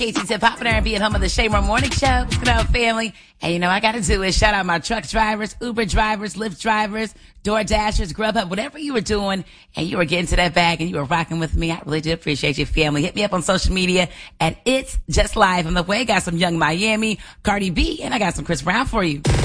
Casey's Hip Hop and R&B at home of the Shaymore Morning Show. What's going on, family? And you know, I got to do is shout out my truck drivers, Uber drivers, Lyft drivers, Door Dashers, Grubhub, whatever you were doing, and you were getting to that bag and you were rocking with me. I really do appreciate you, family. Hit me up on social media at It's Just Live. On the way, got some Young Miami, Cardi B, and I got some Chris Brown for you.